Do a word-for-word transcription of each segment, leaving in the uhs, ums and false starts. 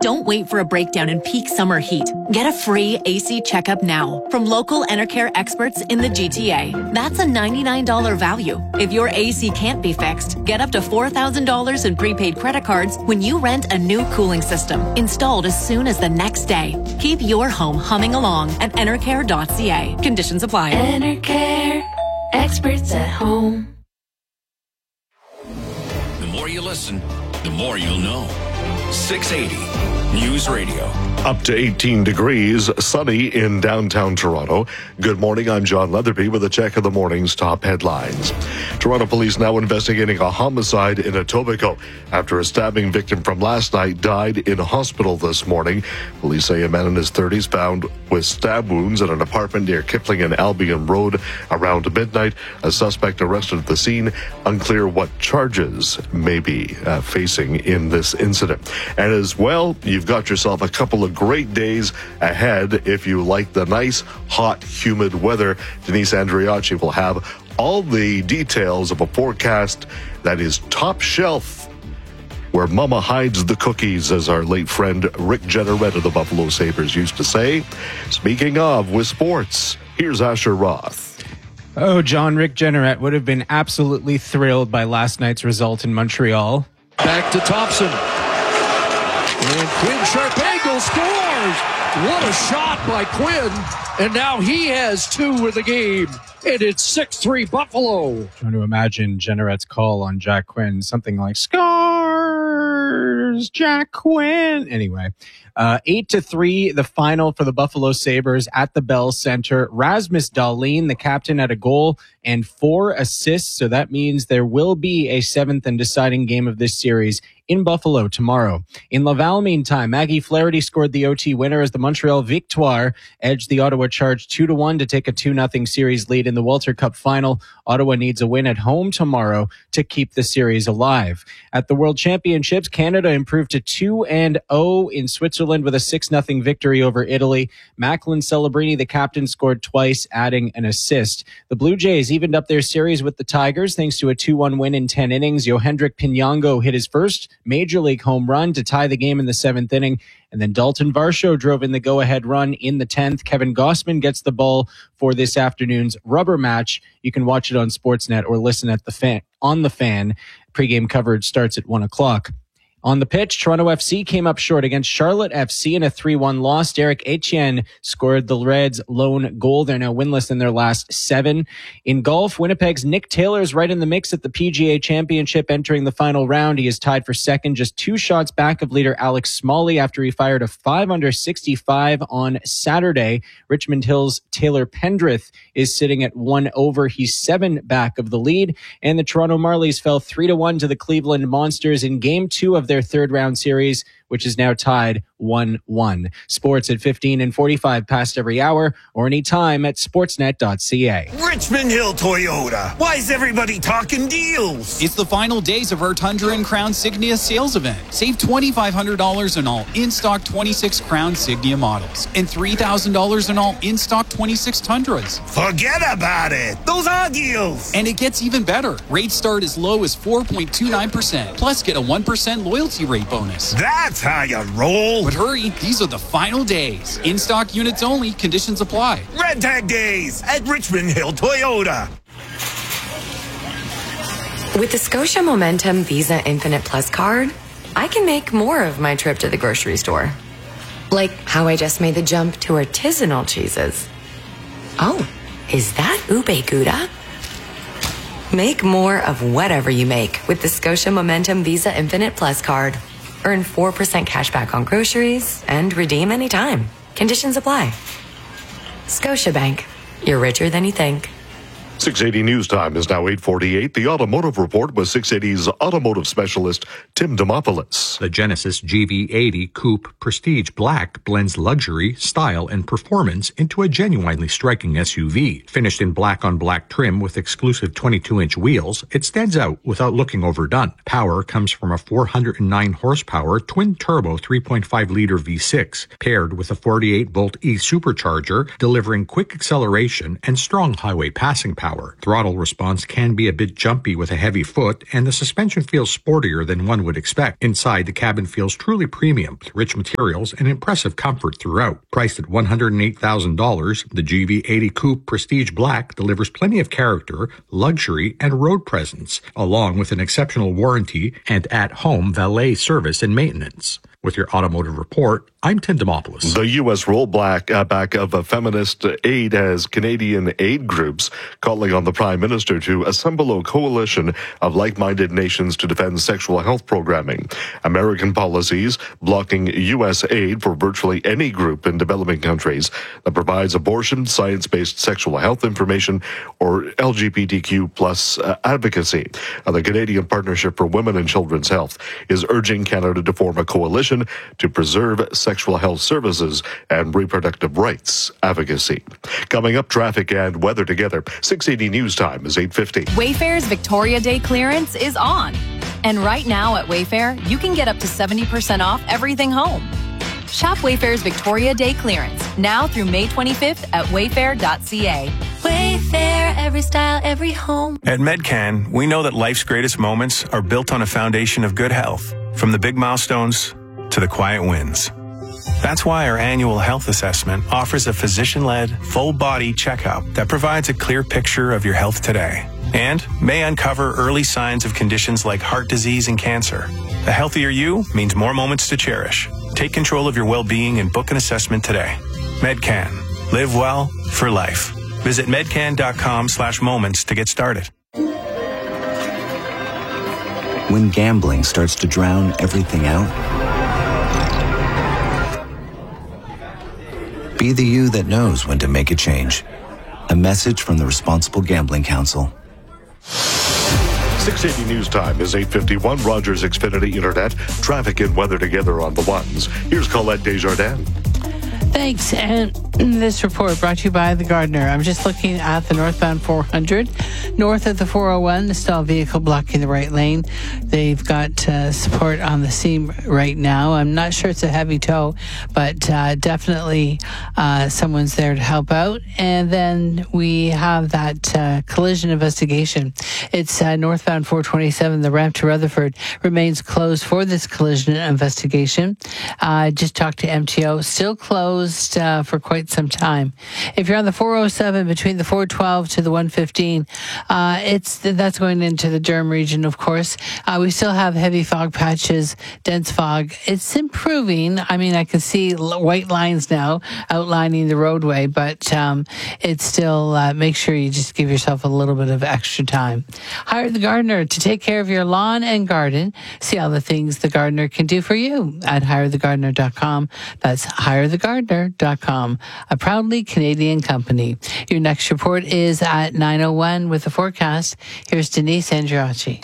Don't wait for a breakdown in peak summer heat. Get a free A C checkup now from local Enercare experts in the G T A. That's a ninety-nine dollars value. If your A C can't be fixed, get up to four thousand dollars in prepaid credit cards when you rent a new cooling system, installed as soon as the next day. Keep your home humming along at enercare dot c a. Conditions apply. Enercare, experts at home. The more you listen, the more you'll know. six eighty News Radio. Up to eighteen degrees, sunny in downtown Toronto. Good morning, I'm John Leatherby with a check of the morning's top headlines. Toronto police now investigating a homicide in Etobicoke after a stabbing victim from last night died in a hospital this morning. Police say a man in his thirties found with stab wounds at an apartment near Kipling and Albion Road around midnight. A suspect arrested at the scene. Unclear what charges may be uh, facing in this incident. And as well, you've got yourself a couple of great days ahead if you like the nice, hot, humid weather. Denise Andriacci will have all the details of a forecast that is top shelf, where mama hides the cookies, as our late friend Rick Jeanneret of the Buffalo Sabres used to say. Speaking of, with sports, here's Asher Roth. Oh, John, Rick Jeanneret would have been absolutely thrilled by last night's result in Montreal. Back to Thompson. And Quinn Sharpenko scores! What a shot by Quinn! And now he has two in the game. And it's six three Buffalo. Trying to imagine Jenneret's call on Jack Quinn. Something like, scores, Jack Quinn. Anyway, uh, eight to three, the final for the Buffalo Sabres at the Bell Center. Rasmus Dahlin, the captain, had a goal and four assists. So that means there will be a seventh and deciding game of this series in Buffalo tomorrow. In Laval, meantime, Maggie Flaherty scored the O T winner as the Montreal Victoire edged the Ottawa Charge two to one to take a two nothing series lead in the Walter Cup final. Ottawa needs a win at home tomorrow to keep the series alive. At the World Championships, Canada improved to two and oh in Switzerland with a six nothing victory over Italy. Macklin Celebrini, the captain, scored twice, adding an assist. The Blue Jays evened up their series with the Tigers thanks to a two one win in ten innings. Yohendrick Pinango hit his first Major League home run to tie the game in the seventh inning. And then Dalton Varsho drove in the go-ahead run in the tenth. Kevin Gossman gets the ball for this afternoon's rubber match. You can watch it on Sportsnet or listen at the fan on the Fan. Pre-game coverage starts at one o'clock. On the pitch, Toronto F C came up short against Charlotte F C in a three one loss. Derek Etienne scored the Reds' lone goal. They're now winless in their last seven. In golf, Winnipeg's Nick Taylor is right in the mix at the P G A Championship, entering the final round. He is tied for second, just two shots back of leader Alex Smalley after he fired a five under sixty-five on Saturday. Richmond Hill's Taylor Pendrith is sitting at one over. He's seven back of the lead. And the Toronto Marlies fell three to one to the Cleveland Monsters in game two of their third round series, which is now tied one one. Sports at fifteen and forty-five past every hour or anytime at sportsnet dot c a. Richmond Hill Toyota. Why is everybody talking deals? It's the final days of our Tundra and Crown Signia sales event. Save twenty-five hundred dollars on all in-stock twenty-six Crown Signia models and three thousand dollars on all in-stock twenty-six Tundras. Forget about it. Those are deals. And it gets even better. Rates start as low as four point two nine percent. Plus, get a one percent loyalty rate bonus. That's how you roll. But hurry, these are the final days. In-stock units only. Conditions apply. Red Tag Days at Richmond Hill Toyota. With the Scotia Momentum Visa Infinite Plus card, I can make more of my trip to the grocery store. Like how I just made the jump to artisanal cheeses. Oh, is that ube gouda? Make more of whatever you make with the Scotia Momentum Visa Infinite Plus card. Earn four percent cash back on groceries and redeem anytime. Conditions apply. Scotiabank. You're richer than you think. six eighty News Time is now eight forty-eight. The Automotive Report with six eighty's automotive specialist, Tim Demopoulos. The Genesis G V eighty Coupe Prestige Black blends luxury, style, and performance into a genuinely striking S U V. Finished in black-on-black trim with exclusive twenty-two inch wheels, it stands out without looking overdone. Power comes from a four hundred nine horsepower twin-turbo three point five liter V six, paired with a forty-eight volt E supercharger, delivering quick acceleration and strong highway passing power. power. Throttle response can be a bit jumpy with a heavy foot, and the suspension feels sportier than one would expect. Inside, the cabin feels truly premium, with rich materials and impressive comfort throughout. Priced at one hundred eight thousand dollars, the G V eighty Coupe Prestige Black delivers plenty of character, luxury, and road presence, along with an exceptional warranty and at-home valet service and maintenance. With your automotive report, I'm Tim Demopoulos. The U S rollback uh, back of a feminist aid has Canadian aid groups calling on the Prime Minister to assemble a coalition of like-minded nations to defend sexual health programming. American policies blocking U S aid for virtually any group in developing countries that provides abortion, science-based sexual health information, or L G B T Q plus uh, advocacy. Uh, the Canadian Partnership for Women and Children's Health is urging Canada to form a coalition to preserve sexual health services and reproductive rights advocacy. Coming up, traffic and weather together. six eighty News Time is eight fifty. Wayfair's Victoria Day clearance is on. And right now at Wayfair, you can get up to seventy percent off everything home. Shop Wayfair's Victoria Day clearance now through May twenty-fifth at wayfair dot c a. Wayfair, every style, every home. At Medcan, we know that life's greatest moments are built on a foundation of good health, from the big milestones to the quiet wins. That's why our annual health assessment offers a physician-led, full-body checkup that provides a clear picture of your health today and may uncover early signs of conditions like heart disease and cancer. A healthier you means more moments to cherish. Take control of your well-being and book an assessment today. Medcan. Live well for life. Visit medcan.com slash moments to get started. When gambling starts to drown everything out, be the you that knows when to make a change. A message from the Responsible Gambling Council. six eighty News Time is eight fifty-one. Rogers Xfinity Internet. Traffic and weather together on the ones. Here's Colette Desjardins. Thanks. And this report brought to you by The Gardener. I'm just looking at the northbound four hundred. North of the four oh one, the stalled vehicle blocking the right lane. They've got uh, support on the seam right now. I'm not sure it's a heavy tow, but uh, definitely uh, someone's there to help out. And then we have that uh, collision investigation. It's uh, northbound four twenty-seven. The ramp to Rutherford remains closed for this collision investigation. I uh, just talked to M T O. Still closed uh, for quite some time. If you're on the four oh seven between the four twelve to the one fifteen, uh, it's that's going into the Durham region, of course. Uh, we still have heavy fog patches, dense fog. It's improving. I mean, I can see white lines now outlining the roadway, but um, it's still, uh, make sure you just give yourself a little bit of extra time. Hire the Gardener to take care of your lawn and garden. See all the things the Gardener can do for you at hire the gardener dot com. That's hire the gardener dot com. A proudly Canadian company. Your next report is at nine oh one with the forecast. Here's Denise Andriachi.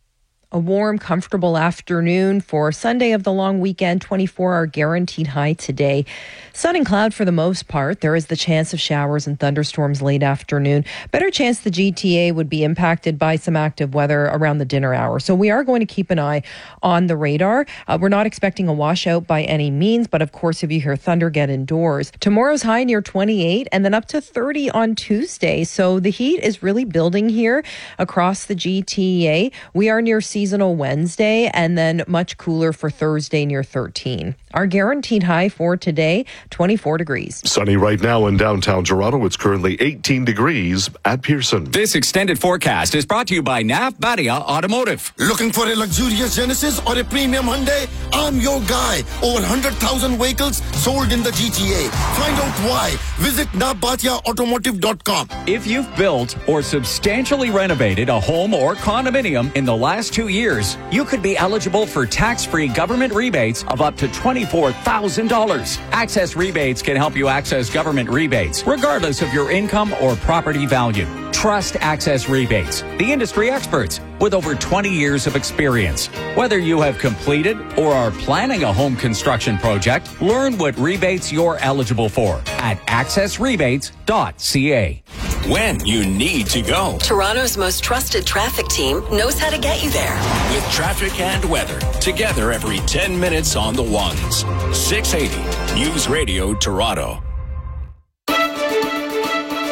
A warm, comfortable afternoon for Sunday of the long weekend. twenty-four hour guaranteed high today. Sun and cloud for the most part. There is the chance of showers and thunderstorms late afternoon. Better chance the G T A would be impacted by some active weather around the dinner hour. So we are going to keep an eye on the radar. Uh, we're not expecting a washout by any means, but of course, if you hear thunder, get indoors. Tomorrow's high near twenty-eight and then up to thirty on Tuesday. So the heat is really building here across the G T A. We are near seasonal Wednesday and then much cooler for Thursday near thirteen. Our guaranteed high for today, twenty-four degrees. Sunny right now in downtown Toronto. It's currently eighteen degrees at Pearson. This extended forecast is brought to you by Nav Badia Automotive. Looking for a luxurious Genesis or a premium Hyundai? I'm your guy. Over one hundred thousand vehicles sold in the G T A. Find out why. Visit nav badia automotive dot com. If you've built or substantially renovated a home or condominium in the last two years, you could be eligible for tax-free government rebates of up to twenty-four thousand dollars. Access Rebates can help you access government rebates, regardless of your income or property value. Trust Access Rebates, the industry experts with over twenty years of experience. Whether you have completed or are planning a home construction project, learn what rebates you're eligible for at access rebates dot c a. When you need to go. Toronto's most trusted traffic team knows how to get you there. With traffic and weather, together every ten minutes on the ones. six eighty News Radio Toronto.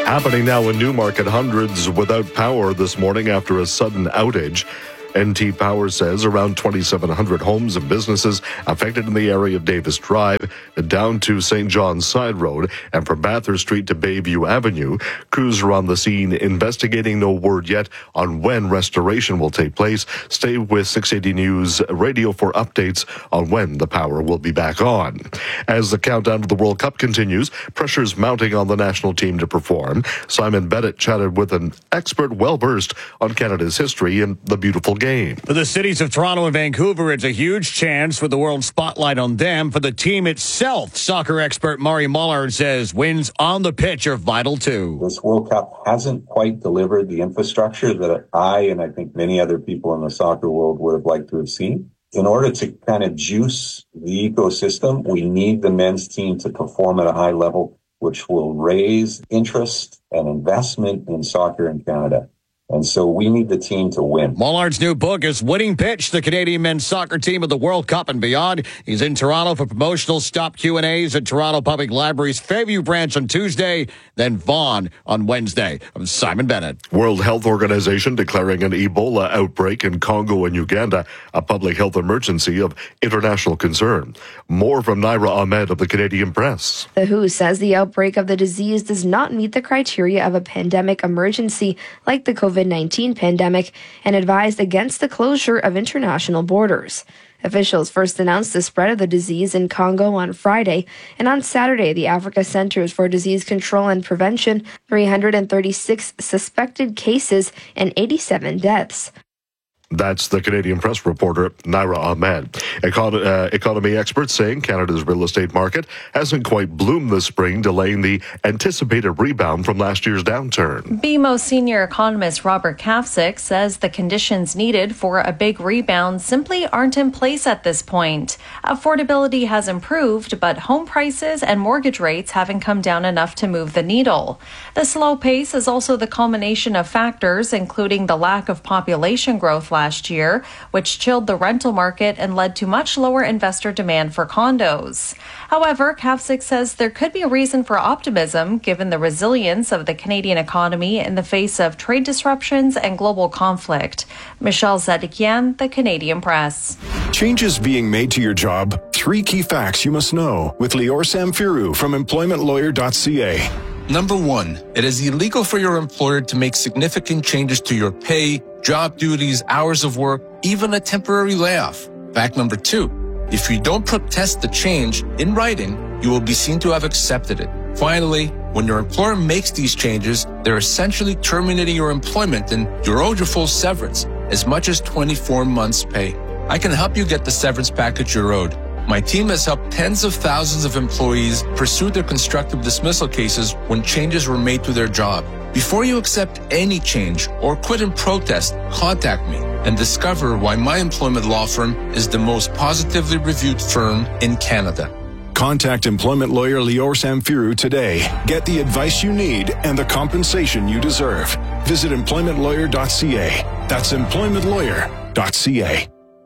Happening now in Newmarket, hundreds without power this morning after a sudden outage. N T Power says around twenty-seven hundred homes and businesses affected in the area of Davis Drive down to Saint John's Side Road and from Bathurst Street to Bayview Avenue. Crews are on the scene investigating. No word yet on when restoration will take place. Stay with six eighty News Radio for updates on when the power will be back on. As the countdown to the World Cup continues, pressure's mounting on the national team to perform. Simon Bennett chatted with an expert well-versed on Canada's history and the beautiful game. For the cities of Toronto and Vancouver, it's a huge chance for the world spotlight on them. For the team itself, soccer expert Murray Mullard says wins on the pitch are vital too. This World Cup hasn't quite delivered the infrastructure that I and I think many other people in the soccer world would have liked to have seen. In order to kind of juice the ecosystem, we need the men's team to perform at a high level, which will raise interest and investment in soccer in Canada. And so we need the team to win. Mullard's new book is Winning Pitch, the Canadian men's soccer team of the World Cup and beyond. He's in Toronto for promotional stop Q and A's at Toronto Public Library's Fairview branch on Tuesday, then Vaughan on Wednesday. I'm Simon Bennett. World Health Organization declaring an Ebola outbreak in Congo and Uganda a public health emergency of international concern. More from Naira Ahmed of the Canadian Press. The W H O says the outbreak of the disease does not meet the criteria of a pandemic emergency like the COVID nineteen pandemic and advised against the closure of international borders. Officials first announced the spread of the disease in Congo on Friday, and on Saturday, the Africa Centers for Disease Control and Prevention, three hundred thirty-six suspected cases and eighty-seven deaths. That's the Canadian Press reporter, Naira Ahmed. Econ- uh, economy experts saying Canada's real estate market hasn't quite bloomed this spring, delaying the anticipated rebound from last year's downturn. B M O senior economist Robert Kafsick says the conditions needed for a big rebound simply aren't in place at this point. Affordability has improved, but home prices and mortgage rates haven't come down enough to move the needle. The slow pace is also the culmination of factors, including the lack of population growth last year, which chilled the rental market and led to much lower investor demand for condos. However, Kafsick says there could be a reason for optimism given the resilience of the Canadian economy in the face of trade disruptions and global conflict. Michelle Zedekian, the Canadian Press. Changes being made to your job. Three key facts you must know with Lior Samfiru from employment lawyer dot c a. Number one, it is illegal for your employer to make significant changes to your pay, job duties, hours of work, even a temporary layoff. Fact number two, if you don't protest the change in writing, you will be seen to have accepted it. Finally, when your employer makes these changes, they're essentially terminating your employment and you're owed your full severance, as much as twenty-four months' pay. I can help you get the severance package you're owed. My team has helped tens of thousands of employees pursue their constructive dismissal cases when changes were made to their job. Before you accept any change or quit in protest, contact me and discover why my employment law firm is the most positively reviewed firm in Canada. Contact employment lawyer Lior Samfiru today. Get the advice you need and the compensation you deserve. Visit employment lawyer dot c a. That's employment lawyer dot c a.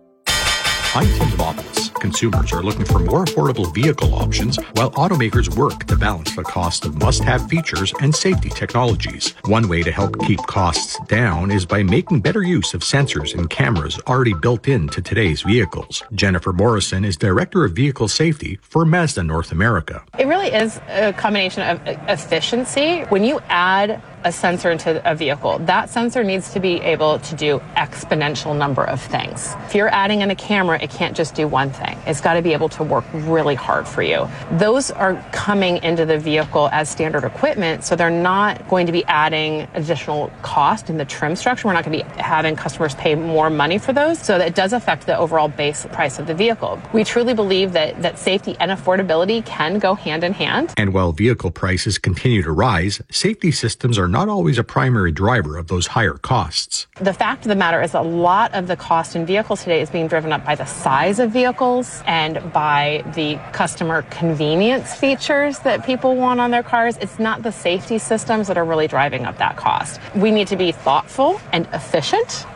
I'm Tim Bopples. Consumers are looking for more affordable vehicle options while automakers work to balance the cost of must-have features and safety technologies. One way to help keep costs down is by making better use of sensors and cameras already built into today's vehicles. Jennifer Morrison is Director of Vehicle Safety for Mazda North America. It really is a combination of efficiency. When you add a sensor into a vehicle, that sensor needs to be able to do exponential number of things. If you're adding in a camera, it can't just do one thing. It's got to be able to work really hard for you. Those are coming into the vehicle as standard equipment, so they're not going to be adding additional cost in the trim structure. We're not going to be having customers pay more money for those, so that it does affect the overall base price of the vehicle. We truly believe that, that safety and affordability can go hand in hand. And while vehicle prices continue to rise, safety systems are not always a primary driver of those higher costs. The fact of the matter is a lot of the cost in vehicles today is being driven up by the size of vehicles and by the customer convenience features that people want on their cars. It's not the safety systems that are really driving up that cost. We need to be thoughtful and efficient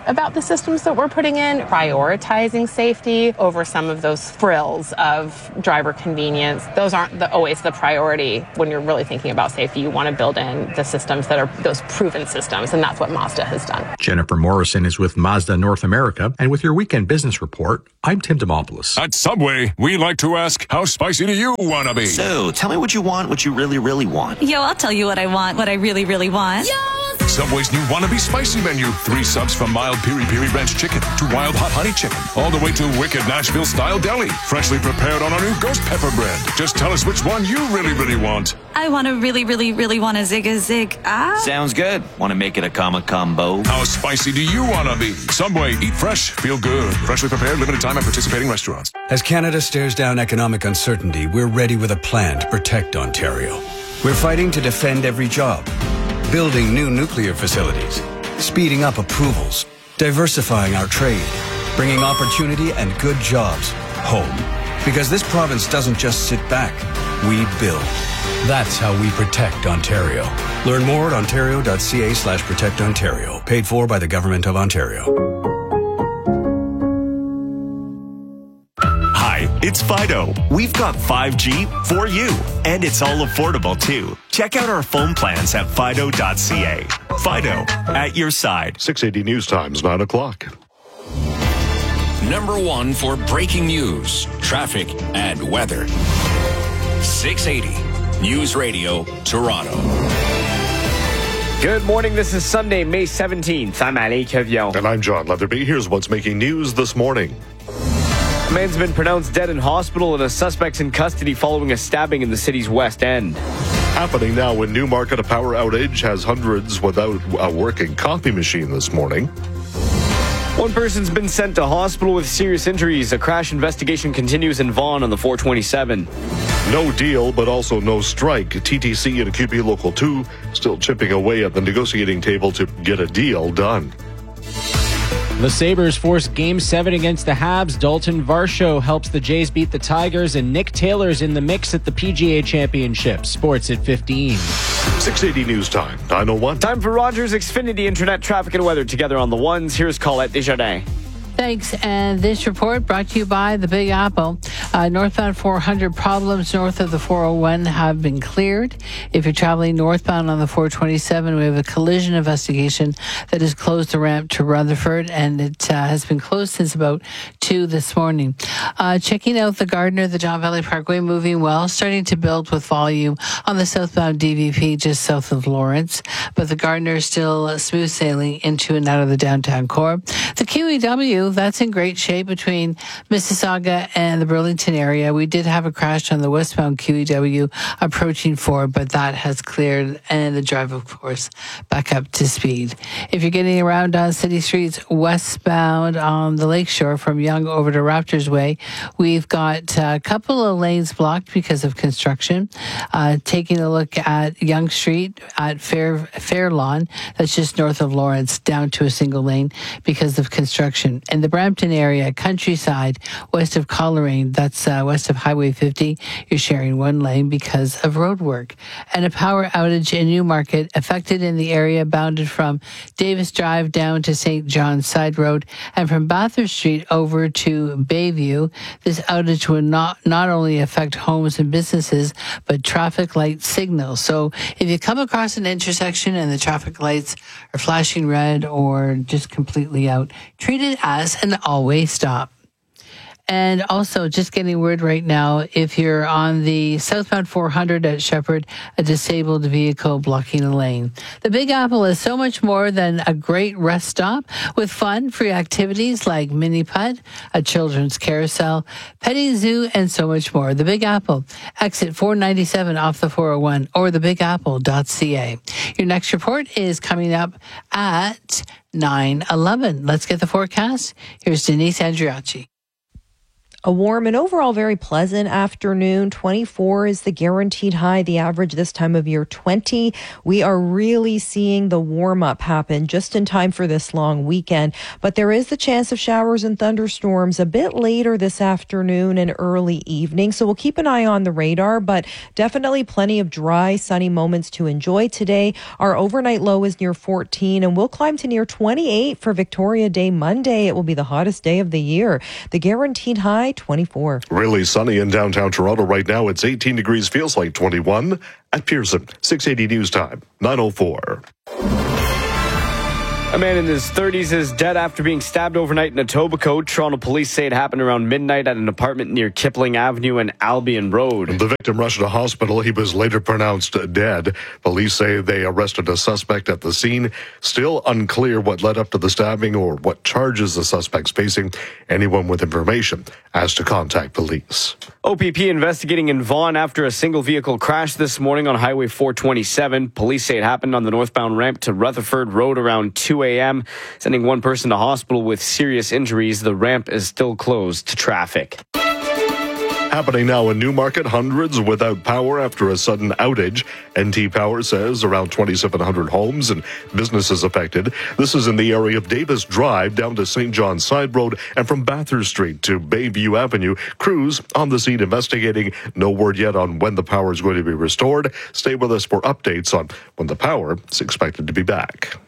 about the systems that we're putting in, prioritizing safety over some of those frills of driver convenience. Those aren't the, always the priority when you're really thinking about safety. You want to build in the systems that are those proven systems, and that's what Mazda has done. Jennifer Morrison is with Mazda North America, and with your weekend business report, I'm Tim Demopoulos. At Subway, we like to ask, how spicy do you want to be? So, tell me what you want, what you really, really want. Yo, I'll tell you what I want, what I really, really want. Yo! Subway's new Wannabe Spicy menu. Three subs from mild piri-piri ranch chicken to wild hot honey chicken, all the way to wicked Nashville-style deli. Freshly prepared on our new ghost pepper bread. Just tell us which one you really, really want. I want to really, really, really want a zig a zig. Ah. Sounds good. Want to make it a comma combo? How spicy do you want to be? Subway, eat fresh, feel good. Freshly prepared, limited time at participating restaurants. As Canada stares down economic uncertainty, we're ready with a plan to protect Ontario. We're fighting to defend every job, building new nuclear facilities, speeding up approvals, diversifying our trade, bringing opportunity and good jobs home. Because this province doesn't just sit back, we build. That's how we protect Ontario. Learn more at ontario.ca slash protect Ontario. Paid for by the Government of Ontario. Hi, it's Fido. We've got five G for you, and it's all affordable too. Check out our phone plans at fido dot c a. Fido, at your side. six eighty News Times, nine o'clock. Number one for breaking news, traffic, and weather. six eighty News Radio, Toronto. Good morning. This is Sunday, May seventeenth. I'm Ali Kevion. And I'm John Leatherby. Here's what's making news this morning. A man's been pronounced dead in hospital and a suspect's in custody following a stabbing in the city's West End. Happening now in Newmarket, a power outage has hundreds without a working coffee machine this morning. One person's been sent to hospital with serious injuries. A crash investigation continues in Vaughan on the four twenty-seven. No deal, but also no strike. T T C and Q P Local two still chipping away at the negotiating table to get a deal done. The Sabres force Game seven against the Habs. Dalton Varsho helps the Jays beat the Tigers, and Nick Taylor's in the mix at the P G A Championship. Sports at fifteen. six eighty News Time, nine oh one. Time for Rogers Xfinity Internet traffic and weather together on the ones. Here's Colette Desjardins. Thanks. And this report brought to you by the Big Apple. Uh, northbound four hundred problems north of the four oh one have been cleared. If you're traveling northbound on the four twenty-seven, we have a collision investigation that has closed the ramp to Rutherford, and it uh, has been closed since about two this morning. Uh, checking out the Gardiner, the John Valley Parkway, moving well, starting to build with volume on the southbound D V P just south of Lawrence, but the Gardiner is still uh, smooth sailing into and out of the downtown core. The Q E W, that's in great shape between Mississauga and the Burlington area. We did have a crash on the westbound Q E W approaching Ford, but that has cleared, and the drive, of course, back up to speed. If you're getting around on city streets westbound on the lakeshore from Yonge over to Raptors Way, we've got a couple of lanes blocked because of construction. Uh, taking a look at Yonge Street at Fair, Fair Lawn, that's just north of Lawrence, down to a single lane because of construction. In the Brampton area, Countryside, west of Coleraine, that's uh, west of Highway fifty, you're sharing one lane because of road work. And a power outage in Newmarket affected in the area bounded from Davis Drive down to Saint John's Side Road and from Bathurst Street over to Bayview. This outage will not, not only affect homes and businesses, but traffic light signals. So if you come across an intersection and the traffic lights are flashing red or just completely out, treat it as an always stop. And also, just getting word right now, if you're on the southbound four hundred at Shepherd, a disabled vehicle blocking a lane. The Big Apple is so much more than a great rest stop with fun, free activities like mini putt, a children's carousel, petting zoo, and so much more. The Big Apple, exit four ninety-seven off the four oh one or the big apple dot c a. Your next report is coming up at nine eleven. Let's get the forecast. Here's Denise Andriacci. A warm and overall very pleasant afternoon. twenty-four is the guaranteed high. The average this time of year, twenty. We are really seeing the warm up happen just in time for this long weekend. But there is the chance of showers and thunderstorms a bit later this afternoon and early evening. So we'll keep an eye on the radar, but definitely plenty of dry, sunny moments to enjoy today. Our overnight low is near fourteen, and we'll climb to near twenty-eight for Victoria Day Monday. It will be the hottest day of the year. The guaranteed high, twenty-four. Really sunny in downtown Toronto right now. It's eighteen degrees, feels like twenty-one at Pearson. six eighty News Time, nine oh four. A man in his thirties is dead after being stabbed overnight in Etobicoke. Toronto police say it happened around midnight at an apartment near Kipling Avenue and Albion Road. The victim rushed to hospital. He was later pronounced dead. Police say they arrested a suspect at the scene. Still unclear what led up to the stabbing or what charges the suspect's facing. Anyone with information asked to contact police. O P P investigating in Vaughan after a single vehicle crash this morning on Highway four twenty-seven. Police say it happened on the northbound ramp to Rutherford Road around two a.m., sending one person to hospital with serious injuries. The ramp is still closed to traffic. Happening now in Newmarket, hundreds without power after a sudden outage. N T Power says around twenty-seven hundred homes and businesses affected. This is in the area of Davis Drive down to Saint John's Side Road and from Bathurst Street to Bayview Avenue. Crews on the scene investigating. No word yet on when the power is going to be restored. Stay with us for updates on when the power is expected to be back.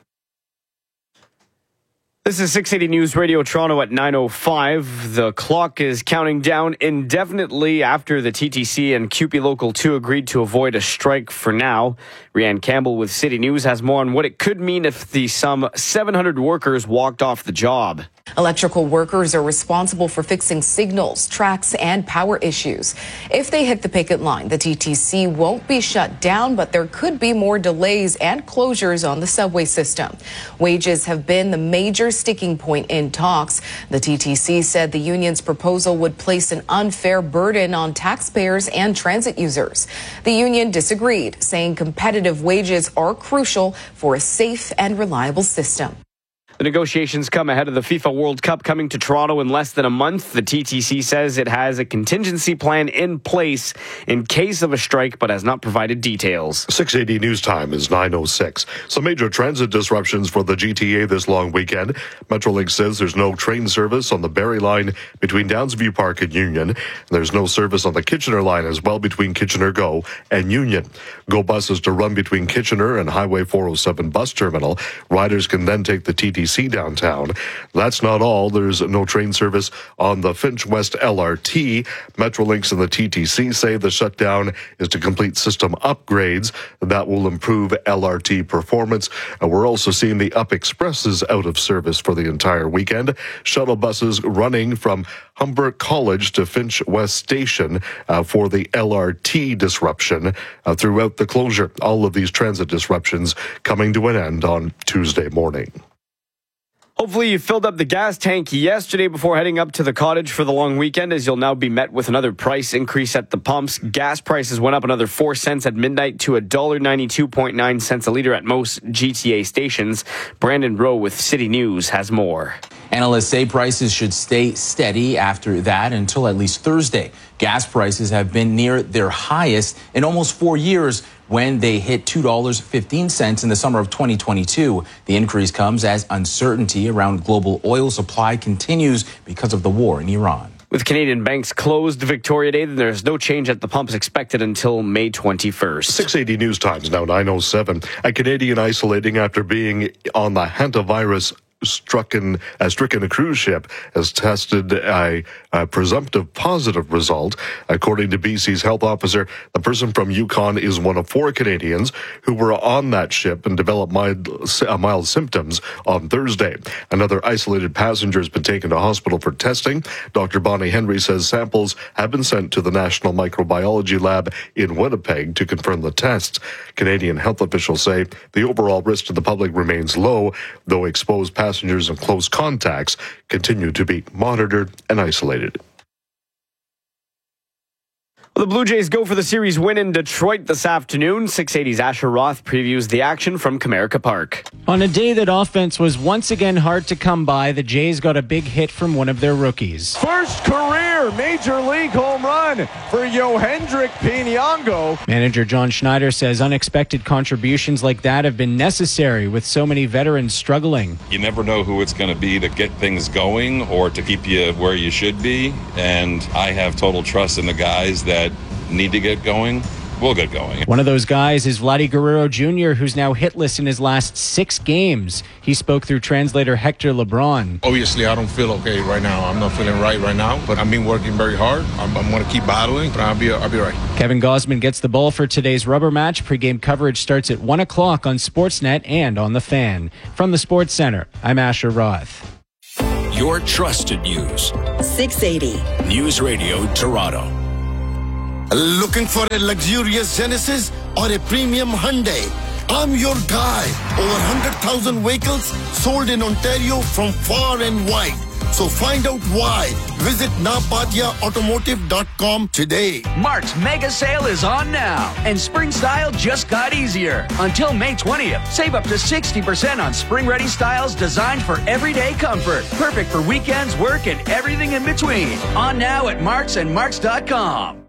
This is six eighty News Radio Toronto at nine oh five. The clock is counting down indefinitely after the T T C and C U P E Local two agreed to avoid a strike for now. Rianne Campbell with City News has more on what it could mean if the some seven hundred workers walked off the job. Electrical workers are responsible for fixing signals, tracks, and power issues. If they hit the picket line, the T T C won't be shut down, but there could be more delays and closures on the subway system. Wages have been the major sticking point in talks. The T T C said the union's proposal would place an unfair burden on taxpayers and transit users. The union disagreed, saying competitive wages are crucial for a safe and reliable system. The negotiations come ahead of the FIFA World Cup coming to Toronto in less than a month. The T T C says it has a contingency plan in place in case of a strike, but has not provided details. six eighty News Time is nine oh six. Some major transit disruptions for the G T A this long weekend. Metrolink says there's no train service on the Barrie line between Downsview Park and Union. There's no service on the Kitchener line as well between Kitchener Go and Union. Go buses to run between Kitchener and Highway four oh seven bus terminal. Riders can then take the T T C downtown. That's not all. There's no train service on the Finch West L R T. Metrolinx and the T T C say the shutdown is to complete system upgrades that will improve L R T performance. And we're also seeing the Up Expresses out of service for the entire weekend. Shuttle buses running from Humber College to Finch West Station uh, for the L R T disruption uh, throughout the closure. All of these transit disruptions coming to an end on Tuesday morning. Hopefully you filled up the gas tank yesterday before heading up to the cottage for the long weekend, as you'll now be met with another price increase at the pumps. Gas prices went up another four cents at midnight to one dollar ninety-two point nine cents a litre at most G T A stations. Brandon Rowe with City News has more. Analysts say prices should stay steady after that until at least Thursday. Gas prices have been near their highest in almost four years when they hit two dollars and fifteen cents in the summer of twenty twenty-two. The increase comes as uncertainty around global oil supply continues because of the war in Iran. With Canadian banks closed Victoria Day, there's no change at the pumps expected until May twenty-first. six eighty News Times now nine oh seven. A Canadian isolating after being on the hantavirus stricken, uh, stricken a cruise ship has tested a, a presumptive positive result. According to B C's health officer, the person from Yukon is one of four Canadians who were on that ship and developed mild, uh, mild symptoms on Thursday. Another isolated passenger has been taken to hospital for testing. Doctor Bonnie Henry says samples have been sent to the National Microbiology Lab in Winnipeg to confirm the tests. Canadian health officials say the overall risk to the public remains low, though exposed passengers Passengers and close contacts continue to be monitored and isolated. Well, the Blue Jays go for the series win in Detroit this afternoon. six eighty's Asher Roth previews the action from Comerica Park. On a day that offense was once again hard to come by, the Jays got a big hit from one of their rookies. First career career major league home run for Yohendrick Pinango. Manager John Schneider says unexpected contributions like that have been necessary with so many veterans struggling. You never know who it's going to be to get things going or to keep you where you should be. And I have total trust in the guys that need to get going. We'll get going. One of those guys is Vladdy Guerrero Junior, who's now hitless in his last six games. He spoke through translator Hector LeBron. Obviously, I don't feel okay right now. I'm not feeling right right now, but I've been working very hard. I'm, I'm going to keep battling, but I'll be, I'll be right. Kevin Gosman gets the ball for today's rubber match. Pre-game coverage starts at one o'clock on Sportsnet and on The Fan. From the Sports Center, I'm Asher Roth. Your trusted news. six eighty. News Radio Toronto. Looking for a luxurious Genesis or a premium Hyundai? I'm your guy. Over one hundred thousand vehicles sold in Ontario from far and wide. So find out why. Visit napatia automotive dot com today. Mark's mega sale is on now, and spring style just got easier. Until May twentieth, save up to sixty percent on spring-ready styles designed for everyday comfort. Perfect for weekends, work, and everything in between. On now at Marks and Marks dot com.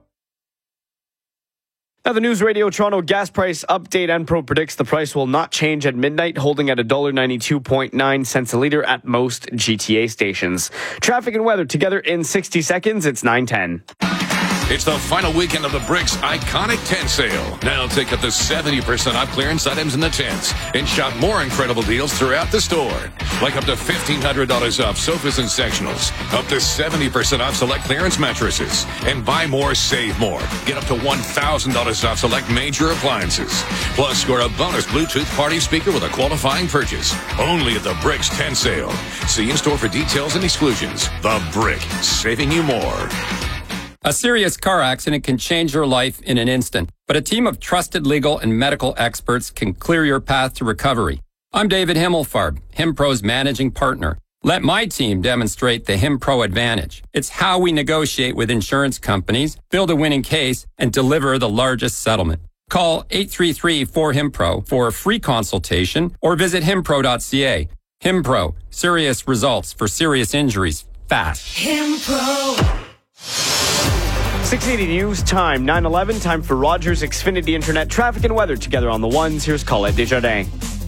Now, the News Radio Toronto gas price update. Enpro predicts the price will not change at midnight, holding at one dollar ninety-two point nine cents a litre at most G T A stations. Traffic and weather together in sixty seconds. It's nine ten. It's the final weekend of the Bricks Iconic Tent Sale. Now take up to seventy percent off clearance items in the tents and shop more incredible deals throughout the store. Like up to fifteen hundred dollars off sofas and sectionals, up to seventy percent off select clearance mattresses, and buy more, save more. Get up to one thousand dollars off select major appliances. Plus, score a bonus Bluetooth party speaker with a qualifying purchase. Only at the Bricks Tent Sale. See in-store for details and exclusions. The Brick, saving you more. A serious car accident can change your life in an instant, but a team of trusted legal and medical experts can clear your path to recovery. I'm David Himmelfarb, HimPro's managing partner. Let my team demonstrate the HimPro advantage. It's how we negotiate with insurance companies, build a winning case, and deliver the largest settlement. Call eight three three, four, HIMPRO for a free consultation or visit himpro dot c a. HimPro, serious results for serious injuries, fast. HimPro. six eighty News time, nine eleven, time for Rogers Xfinity Internet traffic and weather together on the ones. Here's Colette Desjardins.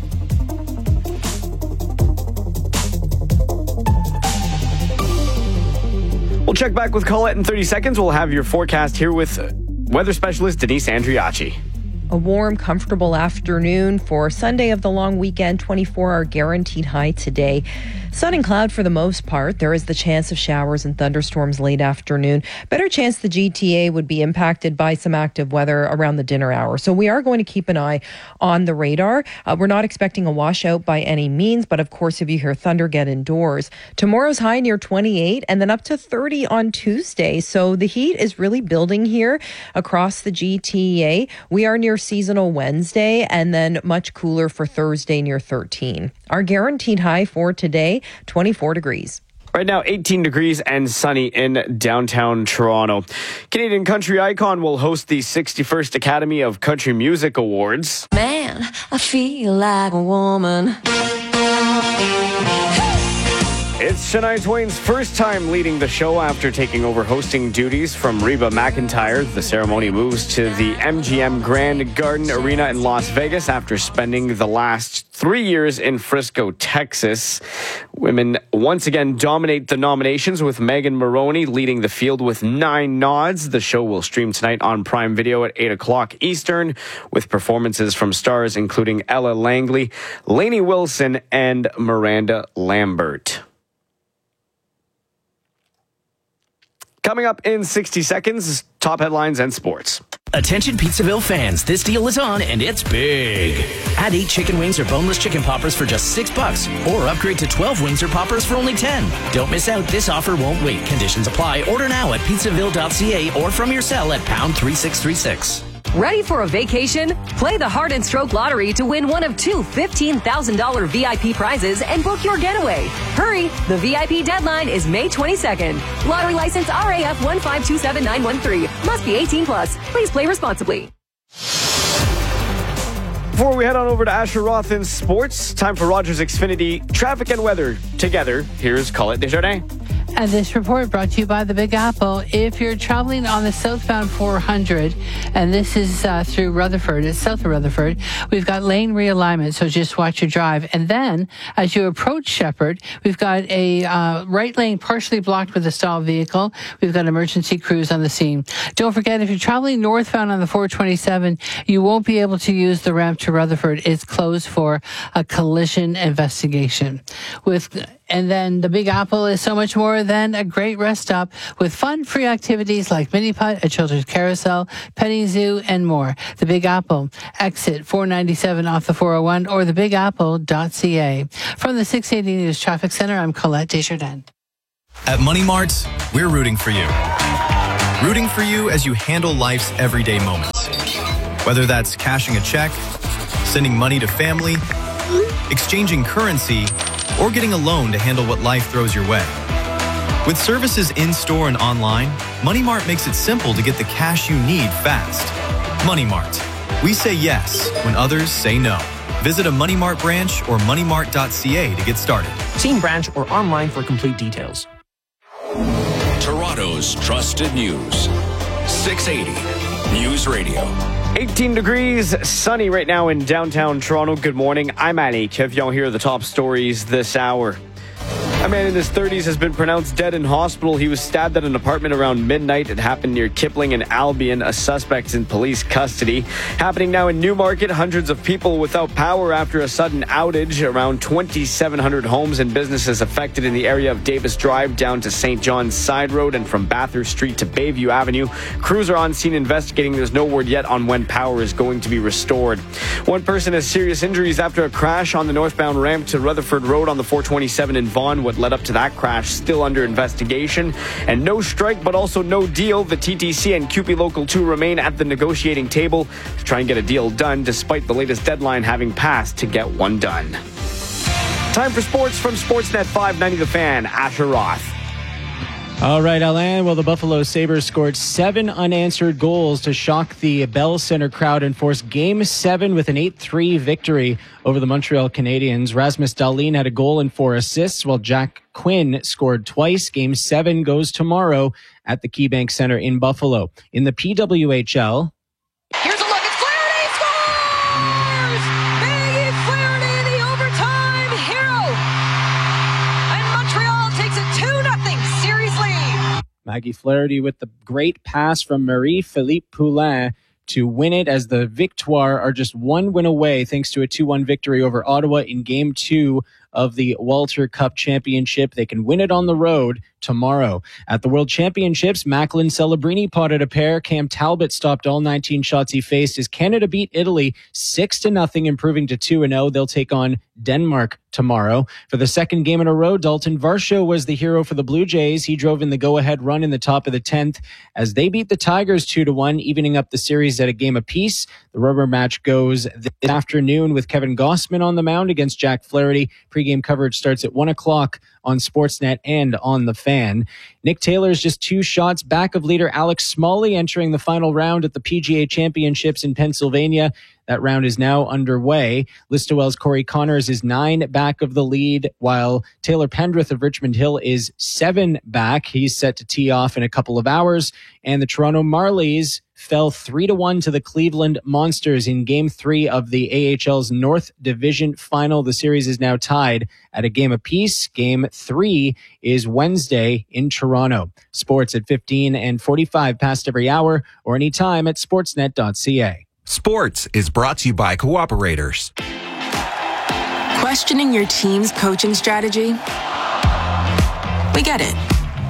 We'll check back with Colette in thirty seconds. We'll have your forecast here with weather specialist Denise Andriachi. A warm, comfortable afternoon for Sunday of the long weekend. twenty-four hour guaranteed high today. Sun and cloud for the most part. There is the chance of showers and thunderstorms late afternoon. Better chance the G T A would be impacted by some active weather around the dinner hour. So we are going to keep an eye on the radar. Uh, we're not expecting a washout by any means, but of course, if you hear thunder, get indoors. Tomorrow's high near twenty-eight and then up to thirty on Tuesday. So the heat is really building here across the G T A. We are near seasonal Wednesday and then much cooler for Thursday near thirteen. Our guaranteed high for today, twenty-four degrees. Right now, eighteen degrees and sunny in downtown Toronto. Canadian country icon will host the sixty-first Academy of Country Music Awards. Man, I feel like a woman. It's Shania Twain's first time leading the show after taking over hosting duties from Reba McEntire. The ceremony moves to the M G M Grand Garden Arena in Las Vegas after spending the last three years in Frisco, Texas. Women once again dominate the nominations, with Megan Moroney leading the field with nine nods. The show will stream tonight on Prime Video at eight o'clock Eastern, with performances from stars including Ella Langley, Lainey Wilson, and Miranda Lambert. Coming up in sixty seconds, top headlines and sports. Attention Pizzaville fans, this deal is on and it's big. Add eight chicken wings or boneless chicken poppers for just six bucks, or upgrade to twelve wings or poppers for only ten. Don't miss out, this offer won't wait. Conditions apply. Order now at pizzaville dot c a or from your cell at pound three six three six. Ready for a vacation? Play the Heart and Stroke Lottery to win one of two fifteen thousand dollars V I P prizes and book your getaway. Hurry! The V I P deadline is May twenty-second. Lottery license R A F one five two seven nine one three. Must be eighteen plus. Please play responsibly. Before we head on over to Asher Roth in sports, time for Rogers Xfinity traffic and weather together. Here's Colette Desjardins. And this report brought to you by the Big Apple. If you're traveling on the southbound four hundred, and this is uh, through Rutherford, it's south of Rutherford, we've got lane realignment, so just watch your drive. And then, as you approach Shepherd, we've got a uh, right lane partially blocked with a stalled vehicle. We've got emergency crews on the scene. Don't forget, if you're traveling northbound on the four twenty-seven, you won't be able to use the ramp to Rutherford. It's closed for a collision investigation. With And then the Big Apple is so much more than a great rest stop with fun, free activities like mini putt, a children's carousel, petting zoo, and more. The Big Apple, exit four ninety-seven off the four oh one or the big apple dot c a. From the six eighty News Traffic Center, I'm Colette Desjardins. At Money Mart, we're rooting for you. Rooting for you as you handle life's everyday moments. Whether that's cashing a check, sending money to family, exchanging currency, or getting a loan to handle what life throws your way. With services in-store and online, Money Mart makes it simple to get the cash you need fast. Money Mart. We say yes when others say no. Visit a Money Mart branch or money mart dot c a to get started. See in branch or online for complete details. Toronto's trusted news. six eighty News Radio. eighteen degrees, sunny right now in downtown Toronto. Good morning. I'm Ali Kevion. Here are the top stories this hour. A man in his thirties has been pronounced dead in hospital. He was stabbed at an apartment around midnight. It happened near Kipling and Albion. A suspect in police custody. Happening now in Newmarket. Hundreds of people without power after a sudden outage. Around twenty-seven hundred homes and businesses affected in the area of Davis Drive down to Saint John's Side Road and from Bathurst Street to Bayview Avenue. Crews are on scene investigating. There's no word yet on when power is going to be restored. One person has serious injuries after a crash on the northbound ramp to Rutherford Road on the four twenty-seven in Vaughan. What led up to that crash still under investigation. And no strike, but also no deal. The T T C and C U P E Local two remain at the negotiating table to try and get a deal done, despite the latest deadline having passed to get one done. Time for sports from Sportsnet five ninety The Fan. Asher Roth. All right, Alain. Well, the Buffalo Sabres scored seven unanswered goals to shock the Bell Center crowd and force Game seven with an eight three victory over the Montreal Canadiens. Rasmus Dahlin had a goal and four assists, while Jack Quinn scored twice. Game seven goes tomorrow at the KeyBank Center in Buffalo. In the P W H L... Here's a look. It's Flaherty scores! Maggie Flaherty, the overtime hero. And Montreal takes a two nothing series lead. Maggie Flaherty with the great pass from Marie-Philippe Poulin to win it, as the Victoire are just one win away thanks to a two one victory over Ottawa in Game two of the Walter Cup Championship. They can win it on the road tomorrow. At the World Championships, Macklin Celebrini potted a pair. Cam Talbot stopped all nineteen shots he faced as Canada beat Italy six to nothing, improving to two and oh. They'll take on Denmark tomorrow. For the second game in a row, Dalton Varsho was the hero for the Blue Jays. He drove in the go-ahead run in the top of the tenth as they beat the Tigers two to one, evening up the series at a game apiece. The rubber match goes this afternoon with Kevin Gossman on the mound against Jack Flaherty. Pre-game coverage starts at one o'clock on Sportsnet and on The Fan. Nick Taylor is just two shots back of leader Alex Smalley entering the final round at the P G A Championships in Pennsylvania. That round is now underway. Listowel's Corey Connors is nine back of the lead, while Taylor Pendrith of Richmond Hill is seven back. He's set to tee off in a couple of hours. And the Toronto Marlies fell three to one to the Cleveland Monsters in Game three of the A H L's North Division Final. The series is now tied at a game apiece. Game three is Wednesday in Toronto. Sports at fifteen and forty-five past every hour or anytime at sportsnet dot c a. Sports is brought to you by Cooperators. Questioning your team's coaching strategy? We get it.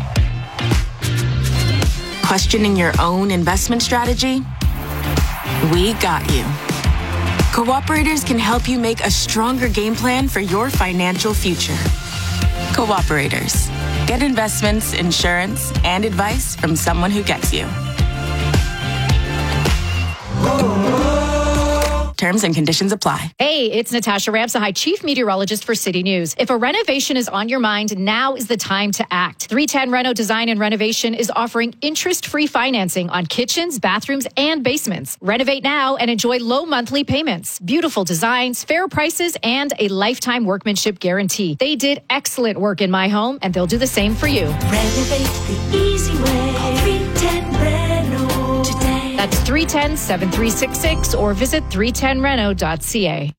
Questioning your own investment strategy? We got you. Cooperators can help you make a stronger game plan for your financial future. Cooperators. Get investments, insurance, and advice from someone who gets you. Terms Terms and conditions apply. Hey, it's Natasha Ramsahai, Chief Meteorologist for City News. If a renovation is on your mind, now is the time to act. three ten Reno Design and Renovation is offering interest-free financing on kitchens, bathrooms, and basements. Renovate now and enjoy low monthly payments, beautiful designs, fair prices, and a lifetime workmanship guarantee. They did excellent work in my home, and they'll do the same for you. Renovate the easy way. Call three ten Reno today. That's three one zero, seven three six six or visit three ten reno dot c a.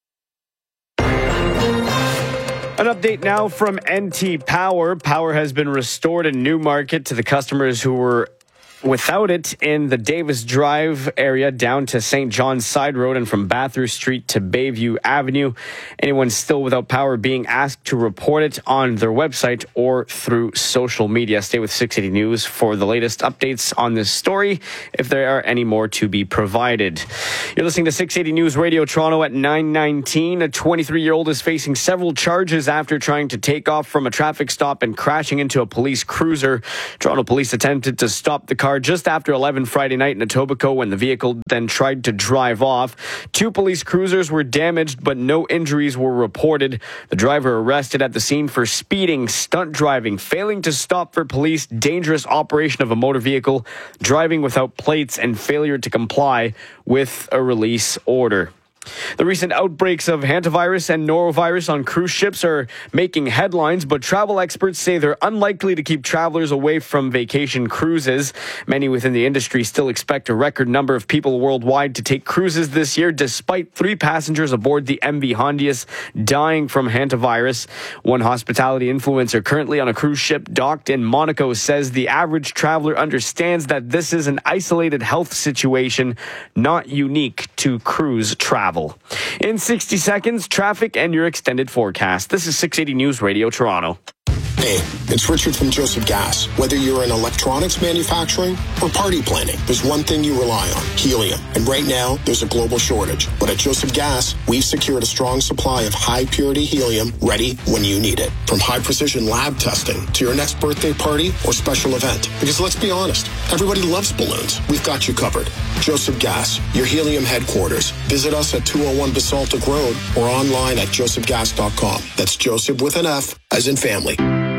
An update now from N T Power. Power has been restored in Newmarket to the customers who were without it in the Davis Drive area down to Saint John's Side Road and from Bathurst Street to Bayview Avenue. Anyone still without power being asked to report it on their website or through social media. Stay with six eighty News for the latest updates on this story, if there are any more to be provided. You're listening to six eighty News Radio Toronto at nine nineteen. A twenty-three-year-old is facing several charges after trying to take off from a traffic stop and crashing into a police cruiser. Toronto police attempted to stop the car just after eleven Friday night in Etobicoke when the vehicle then tried to drive off. Two police cruisers were damaged, but no injuries were reported. The driver arrested at the scene for speeding, stunt driving, failing to stop for police, dangerous operation of a motor vehicle, driving without plates, and failure to comply with a release order. The recent outbreaks of hantavirus and norovirus on cruise ships are making headlines, but travel experts say they're unlikely to keep travelers away from vacation cruises. Many within the industry still expect a record number of people worldwide to take cruises this year, despite three passengers aboard the M V Hondius dying from hantavirus. One hospitality influencer currently on a cruise ship docked in Monaco says the average traveler understands that this is an isolated health situation, not unique to cruise travel. In sixty seconds, traffic and your extended forecast. This is six eighty News Radio Toronto. Hey, it's Richard from Joseph Gas. Whether you're in electronics manufacturing or party planning, there's one thing you rely on, helium. And right now, there's a global shortage. But at Joseph Gas, we've secured a strong supply of high-purity helium ready when you need it. From high-precision lab testing to your next birthday party or special event. Because let's be honest, everybody loves balloons. We've got you covered. Joseph Gas, your helium headquarters. Visit us at two oh one Basaltic Road or online at joseph gas dot com. That's Joseph with an F, as in family.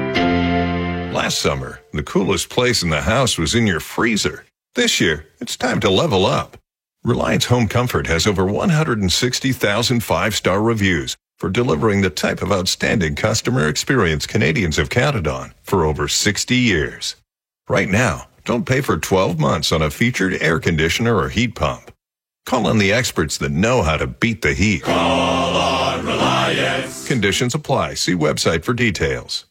Last summer, the coolest place in the house was in your freezer. This year, it's time to level up. Reliance Home Comfort has over one hundred sixty thousand five-star reviews for delivering the type of outstanding customer experience Canadians have counted on for over sixty years. Right now, don't pay for twelve months on a featured air conditioner or heat pump. Call on the experts that know how to beat the heat. Call on Reliance. Conditions apply. See website for details.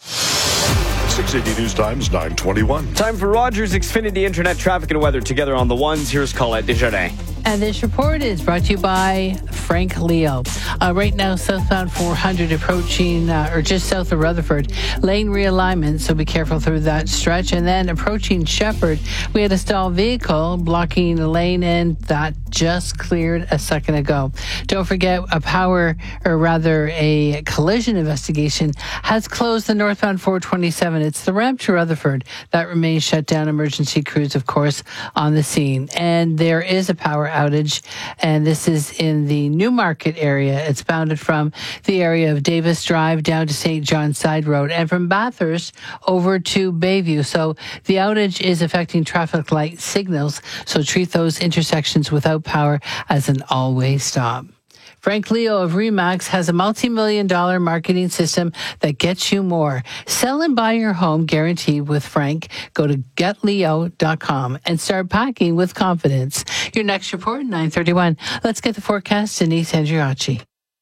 six eighty News Times, nine twenty-one. Time for Rogers Xfinity Internet traffic and weather together on the ones. Here's Colette Desjardins. And this report is brought to you by Frank Leo. Uh, right now, southbound four hundred approaching, uh, or just south of Rutherford, lane realignment, so be careful through that stretch. And then approaching Shepherd, we had a stalled vehicle blocking the lane, and that just cleared a second ago. Don't forget, a power, or rather a collision investigation has closed the northbound four twenty-seven. It's the ramp to Rutherford that remains shut down. Emergency crews, of course, on the scene. And there is a power outage, and this is in the Newmarket area. It's bounded from the area of Davis Drive down to Saint John's Side Road and from Bathurst over to Bayview. So the outage is affecting traffic light signals, so treat those intersections without power as an all-way stop. Frank Leo of Remax has a multi-million dollar marketing system that gets you more. Sell and buy your home guaranteed with Frank. Go to get leo dot com and start packing with confidence. Your next report, nine thirty-one. Let's get the forecast. Denise Andriacci.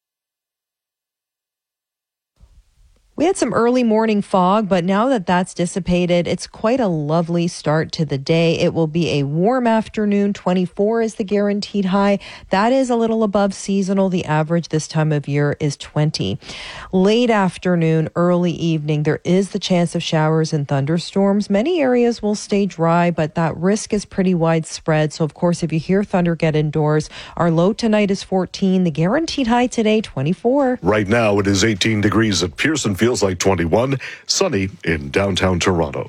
We had some early morning fog, but now that that's dissipated, it's quite a lovely start to the day. It will be a warm afternoon. twenty-four is the guaranteed high. That is a little above seasonal. The average this time of year is twenty. Late afternoon, early evening, there is the chance of showers and thunderstorms. Many areas will stay dry, but that risk is pretty widespread. So, of course, if you hear thunder, get indoors. Our low tonight is fourteen. The guaranteed high today, twenty-four. Right now, it is eighteen degrees at Pearson. Feels like twenty-one. Sunny in downtown Toronto.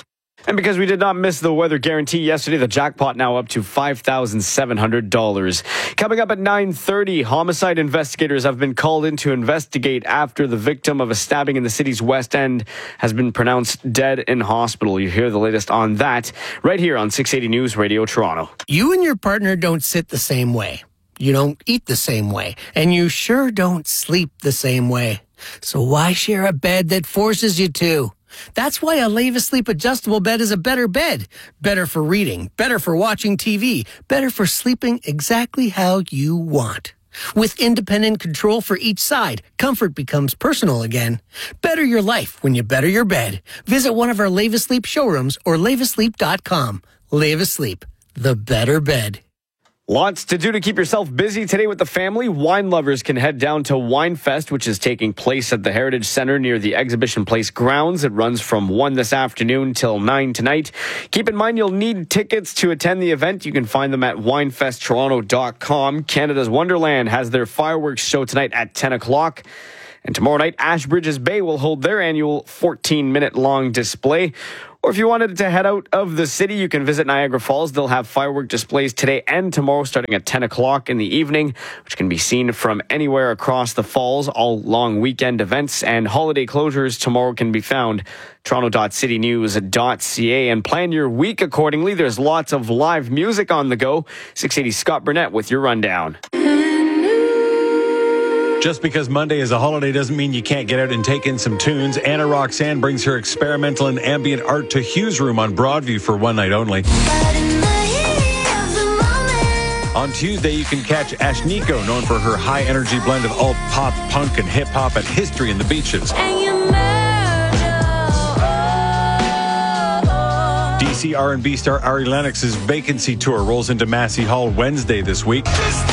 And because we did not miss the weather guarantee yesterday, the jackpot now up to five thousand seven hundred dollars. Coming up at nine thirty, homicide investigators have been called in to investigate after the victim of a stabbing in the city's West End has been pronounced dead in hospital. You hear the latest on that right here on six eighty News Radio Toronto. You and your partner don't sit the same way. You don't eat the same way. And you sure don't sleep the same way. So why share a bed that forces you to? That's why a Leva Sleep adjustable bed is a better bed. Better for reading, better for watching T V, better for sleeping exactly how you want. With independent control for each side, comfort becomes personal again. Better your life when you better your bed. Visit one of our Leva Sleep showrooms or leva sleep dot com. Leva Sleep, the better bed. Lots to do to keep yourself busy today with the family. Wine lovers can head down to Winefest, which is taking place at the Heritage Centre near the Exhibition Place grounds. It runs from one this afternoon till nine tonight. Keep in mind you'll need tickets to attend the event. You can find them at winefest toronto dot com. Canada's Wonderland has their fireworks show tonight at ten o'clock. And tomorrow night, Ashbridges Bay will hold their annual fourteen-minute long display. Or if you wanted to head out of the city, you can visit Niagara Falls. They'll have firework displays today and tomorrow starting at ten o'clock in the evening, which can be seen from anywhere across the falls. All long weekend events and holiday closures tomorrow can be found toronto dot city news dot c a, and plan your week accordingly. There's lots of live music on the go. six eighty Scott Burnett with your rundown. Just because Monday is a holiday doesn't mean you can't get out and take in some tunes. Anna Roxanne brings her experimental and ambient art to Hughes Room on Broadview for one night only. On Tuesday, you can catch Ashniko, known for her high-energy blend of alt pop, punk, and hip-hop at History in the Beaches. D C R and B star Ari Lennox's Vacancy Tour rolls into Massey Hall Wednesday this week.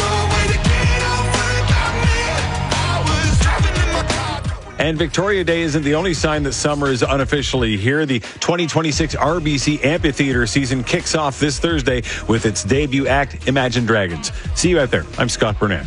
And Victoria Day isn't the only sign that summer is unofficially here. The twenty twenty-six R B C Amphitheater season kicks off this Thursday with its debut act, Imagine Dragons. See you out there. I'm Scott Burnett.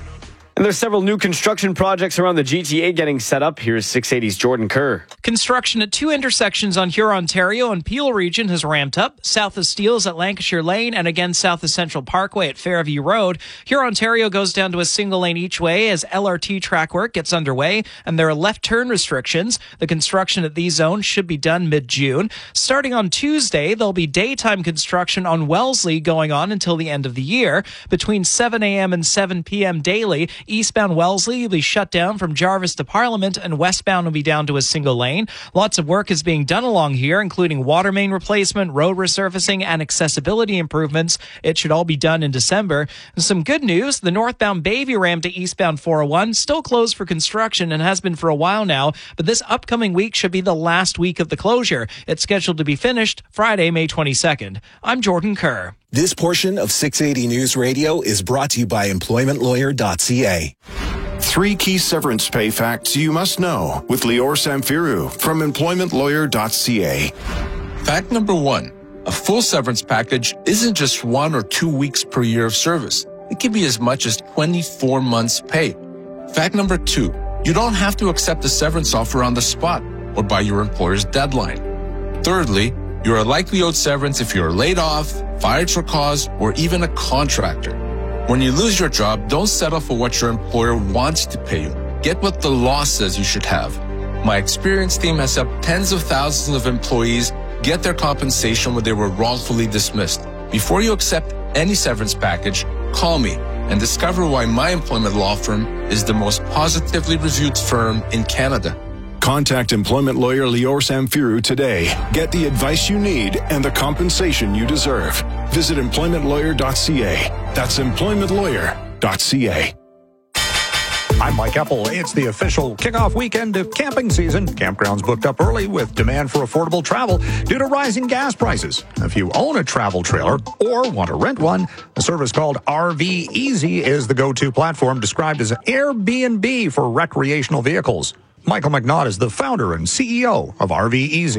And there's several new construction projects around the G T A getting set up. Here's six eighty's Jordan Kerr. Construction at two intersections on Hurontario and Peel region has ramped up. South of Steeles at Lancashire Lane and again south of Central Parkway at Fairview Road. Hurontario goes down to a single lane each way as L R T track work gets underway, and there are left turn restrictions. The construction at these zones should be done mid-June. Starting on Tuesday, there'll be daytime construction on Wellesley going on until the end of the year. Between seven a.m. and seven p.m. daily, eastbound Wellesley will be shut down from Jarvis to Parliament, and westbound will be down to a single lane. Lots of work is being done along here, including water main replacement, road resurfacing, and accessibility improvements. It should all be done in December. And some good news, the northbound Bayview Ram to eastbound four oh one still closed for construction and has been for a while now, but this upcoming week should be the last week of the closure. It's scheduled to be finished Friday, May twenty-second. I'm Jordan Kerr. This portion of six eighty News Radio is brought to you by employment lawyer dot c a. Three key severance pay facts you must know with Lior Samfiru from employment lawyer dot c a. Fact number one, a full severance package isn't just one or two weeks per year of service. It can be as much as twenty-four months pay. Fact number two, you don't have to accept a severance offer on the spot or by your employer's deadline. Thirdly, you are likely owed severance if you are laid off, fired for cause, or even a contractor. When you lose your job, don't settle for what your employer wants to pay you. Get what the law says you should have. My experience team has helped tens of thousands of employees get their compensation when they were wrongfully dismissed. Before you accept any severance package, call me and discover why my employment law firm is the most positively reviewed firm in Canada. Contact employment lawyer Lior Samfiru today. Get the advice you need and the compensation you deserve. Visit employment lawyer dot c a. That's employment lawyer dot c a. I'm Mike Eppel. It's the official kickoff weekend of camping season. Campgrounds booked up early with demand for affordable travel due to rising gas prices. If you own a travel trailer or want to rent one, a service called R V Easy is the go-to platform described as an Airbnb for recreational vehicles. Michael McNaught is the founder and C E O of R V Easy.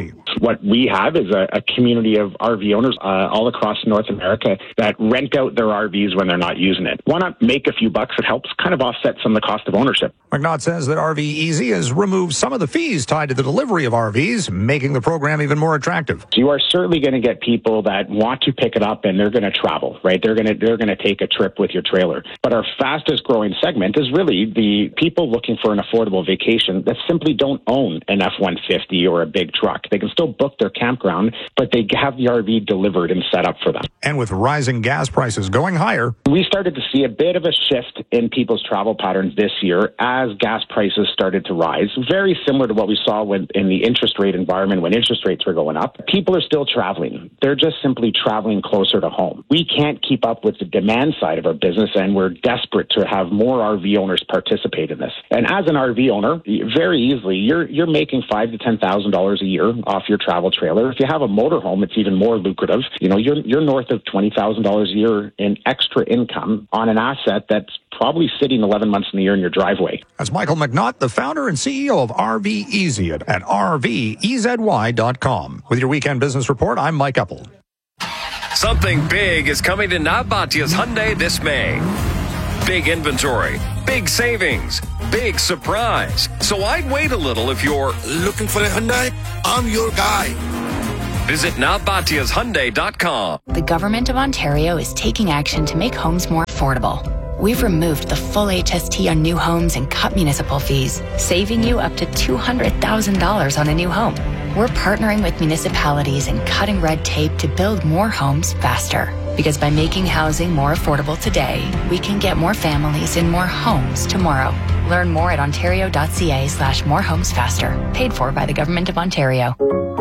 What we have is a, a community of R V owners uh, all across North America that rent out their R Vs when they're not using it. Why not make a few bucks? It helps kind of offset some of the cost of ownership. McNaught says that R V Easy has removed some of the fees tied to the delivery of R Vs, making the program even more attractive. You are certainly going to get people that want to pick it up and they're going to travel, right? They're going to they're going to take a trip with your trailer. But our fastest growing segment is really the people looking for an affordable vacation that simply don't own an F one fifty or a big truck. They can still book their campground, but they have the R V delivered and set up for them. And with rising gas prices going higher, we started to see a bit of a shift in people's travel patterns this year as gas prices started to rise. Very similar to what we saw when in the interest rate environment when interest rates were going up. People are still traveling. They're just simply traveling closer to home. We can't keep up with the demand side of our business, and we're desperate to have more R V owners participate in this. And as an R V owner, very easily, you're you're making five to ten thousand dollars a year off your travel trailer. If you have a motorhome, it's even more lucrative. You know, you're you're north of twenty thousand dollars a year in extra income on an asset that's probably sitting eleven months in the year in your driveway. That's Michael McNaught, the founder and C E O of R V Easy at, at R V E Z Y dot com. With your weekend business report, I'm Mike Epple. Something big is coming to Nabatia's Hyundai this May. Big inventory, big savings, big surprise. So I'd wait a little if you're looking for a Hyundai. I'm your guy. Visit Nabatias Hyundai dot com. The Government of Ontario is taking action to make homes more affordable. We've removed the full H S T on new homes and cut municipal fees, saving you up to two hundred thousand dollars on a new home. We're partnering with municipalities and cutting red tape to build more homes faster. Because by making housing more affordable today, we can get more families in more homes tomorrow. Learn more at ontario.ca slash more homes faster. Paid for by the Government of Ontario.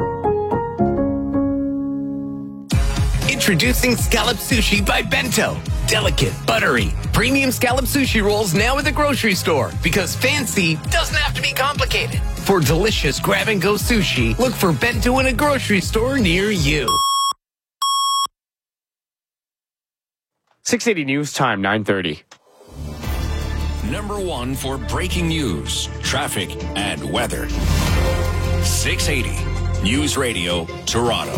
Introducing Scallop Sushi by Bento. Delicate, buttery, premium scallop sushi rolls now at the grocery store because fancy doesn't have to be complicated. For delicious grab-and-go sushi, look for Bento in a grocery store near you. six eighty News Time, nine thirty. Number one for breaking news, traffic, and weather. six eighty News Radio, Toronto.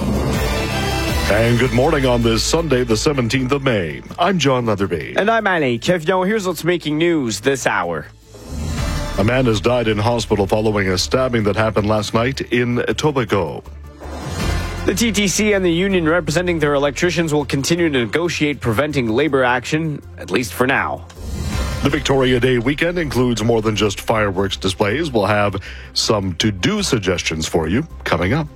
And good morning on this Sunday, the seventeenth of May. I'm John Leatherby. And I'm Ali Kevno. Here's what's making news this hour. A man has died in hospital following a stabbing that happened last night in Etobicoke. The T T C and the union representing their electricians will continue to negotiate preventing labor action, at least for now. The Victoria Day weekend includes more than just fireworks displays. We'll have some to-do suggestions for you coming up.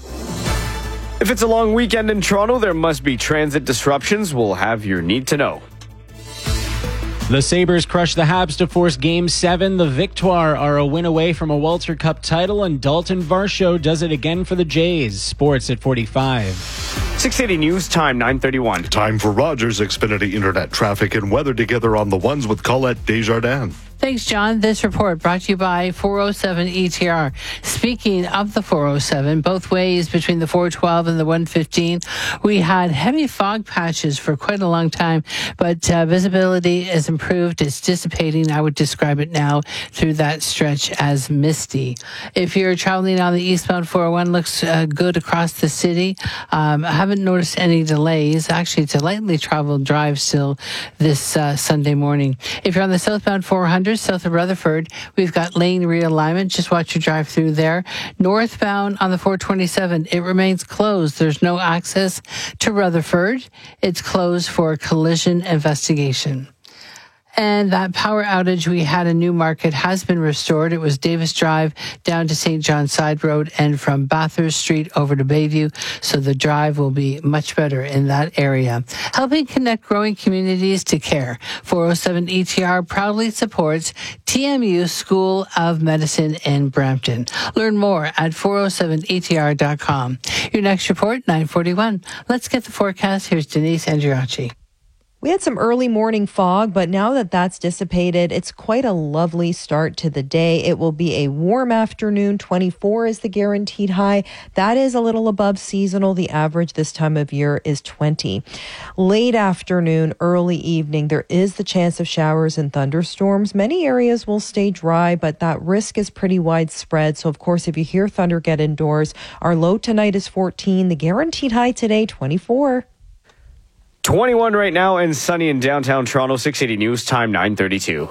If it's a long weekend in Toronto, there must be transit disruptions. We'll have your need to know. The Sabres crushed the Habs to force Game seven. The Victoire are a win away from a Walter Cup title, and Dalton Varsho does it again for the Jays. Sports at forty-five. six eighty News Time, nine thirty-one. Time for Rogers Xfinity Internet traffic and weather together on the ones with Colette Desjardins. Thanks, John. This report brought to you by four oh seven E T R. Speaking of the four oh seven, both ways between the four twelve and the one fifteen, we had heavy fog patches for quite a long time, but uh, visibility is improved. It's dissipating. I would describe it now through that stretch as misty. If you're traveling on the eastbound four oh one, looks uh, good across the city. Um, I haven't noticed any delays. Actually, it's a lightly traveled drive still this uh, Sunday morning. If you're on the southbound four hundred, south of Rutherford, we've got lane realignment. Just watch your drive through there. Northbound on the four twenty-seven, it remains closed. There's no access to Rutherford. It's closed for collision investigation. And that power outage we had in Newmarket has been restored. It was Davis Drive down to Saint John Side Road and from Bathurst Street over to Bayview. So the drive will be much better in that area. Helping connect growing communities to care. four oh seven E T R proudly supports T M U School of Medicine in Brampton. Learn more at four oh seven E T R dot com. Your next report, nine forty-one. Let's get the forecast. Here's Denise Andriachi. We had some early morning fog, but now that that's dissipated, it's quite a lovely start to the day. It will be a warm afternoon. twenty-four is the guaranteed high. That is a little above seasonal. The average this time of year is twenty. Late afternoon, early evening, there is the chance of showers and thunderstorms. Many areas will stay dry, but that risk is pretty widespread. So, of course, if you hear thunder, get indoors. Our low tonight is fourteen. The guaranteed high today, twenty-four. twenty-one right now and sunny in downtown Toronto. six eighty News Time, nine thirty-two.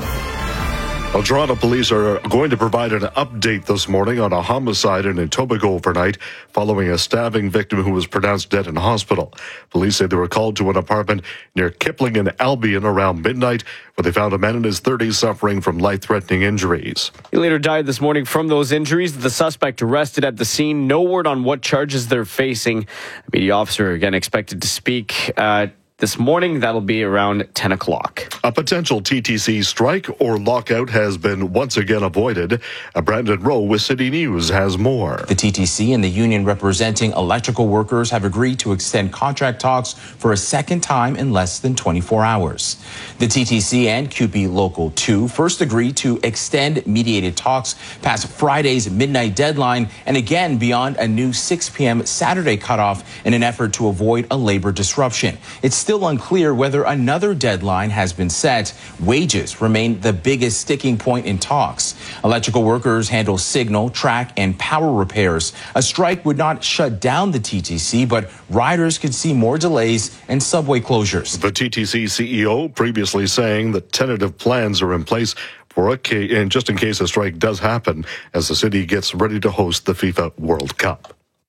Well, Toronto police are going to provide an update this morning on a homicide in Etobicoke overnight following a stabbing victim who was pronounced dead in hospital. Police say they were called to an apartment near Kipling and Albion around midnight where they found a man in his thirties suffering from life-threatening injuries. He later died this morning from those injuries. The suspect arrested at the scene. No word on what charges they're facing. A media officer again expected to speak uh, this morning. That'll be around ten o'clock. A potential T T C strike or lockout has been once again avoided. Brandon Rowe with City News has more. The T T C and the union representing electrical workers have agreed to extend contract talks for a second time in less than twenty-four hours. The T T C and C U P E Local two first agreed to extend mediated talks past Friday's midnight deadline and again beyond a new six p.m. Saturday cutoff in an effort to avoid a labor disruption. It's still unclear whether another deadline has been set. Wages remain the biggest sticking point in talks. Electrical workers handle signal, track, and power repairs. A strike would not shut down the T T C, but riders could see more delays and subway closures. The T T C C E O previously saying that tentative plans are in place for a case, and just in case a strike does happen as the city gets ready to host the FIFA World Cup.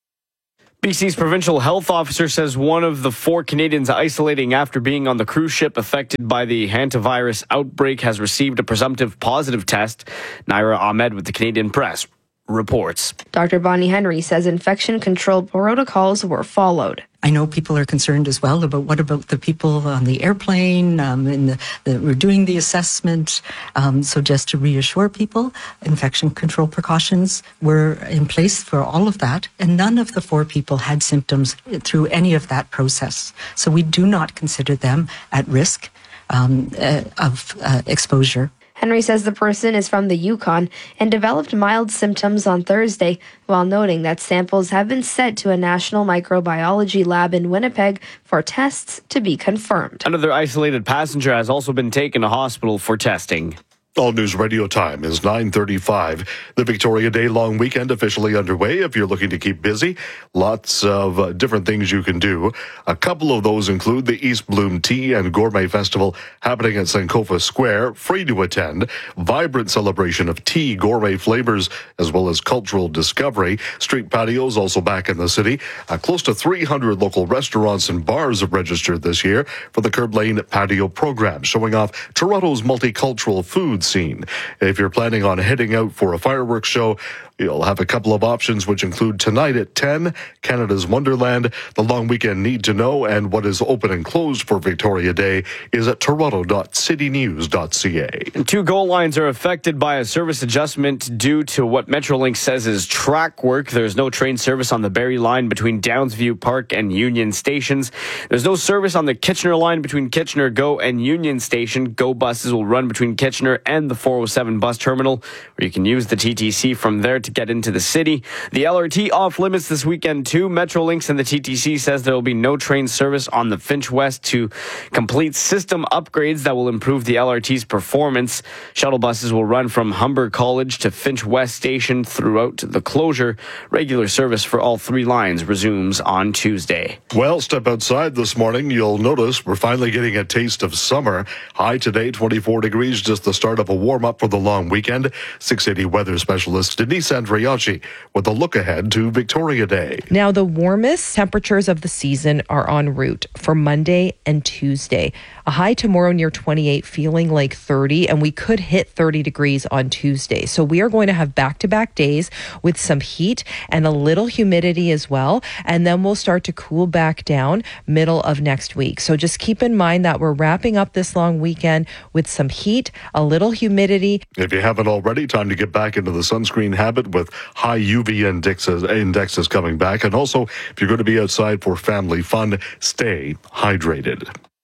B C's provincial health officer says one of the four Canadians isolating after being on the cruise ship affected by the hantavirus outbreak has received a presumptive positive test. Naira Ahmed with the Canadian Press reports. Doctor Bonnie Henry says infection control protocols were followed. I know people are concerned as well about what about the people on the airplane um, and the, the, we're doing the assessment. Um, so just to reassure people, infection control precautions were in place for all of that. And none of the four people had symptoms through any of that process. So we do not consider them at risk um, uh, of uh, exposure. Henry says the person is from the Yukon and developed mild symptoms on Thursday, while noting that samples have been sent to a national microbiology lab in Winnipeg for tests to be confirmed. Another isolated passenger has also been taken to hospital for testing. All News Radio time is nine thirty-five. The Victoria Day long weekend officially underway. If you're looking to keep busy, lots of uh, different things you can do. A couple of those include the East Bloom Tea and Gourmet Festival happening at Sankofa Square, free to attend. Vibrant celebration of tea, gourmet flavors, as well as cultural discovery. Street patios also back in the city. Uh, close to three hundred local restaurants and bars have registered this year for the Curb Lane Patio program, showing off Toronto's multicultural food scene. If you're planning on heading out for a fireworks show, you'll have a couple of options, which include tonight at ten, Canada's Wonderland, the long weekend need to know, and what is open and closed for Victoria Day is at toronto dot city news dot c a. And two goal lines are affected by a service adjustment due to what Metrolink says is track work. There's no train service on the Barrie line between Downsview Park and Union stations. There's no service on the Kitchener line between Kitchener Go and Union Station. Go buses will run between Kitchener and the four oh seven bus terminal, where you can use the T T C from there to get into the city. The L R T off limits this weekend too. Metrolinx and the T T C says there will be no train service on the Finch West to complete system upgrades that will improve the L R T's performance. Shuttle buses will run from Humber College to Finch West Station throughout the closure. Regular service for all three lines resumes on Tuesday. Well, step outside this morning. You'll notice we're finally getting a taste of summer. High today, twenty-four degrees, just the start of a warm-up for the long weekend. six eighty weather specialist Denise Andriachi with a look ahead to Victoria Day. Now, the warmest temperatures of the season are en route for Monday and Tuesday. A high tomorrow near twenty-eight, feeling like thirty, and we could hit thirty degrees on Tuesday. So we are going to have back-to-back days with some heat and a little humidity as well, and then we'll start to cool back down middle of next week. So just keep in mind that we're wrapping up this long weekend with some heat, a little humidity. If you haven't already, time to get back into the sunscreen habit with high U V indexes, indexes coming back. And also, if you're going to be outside for family fun, stay hydrated.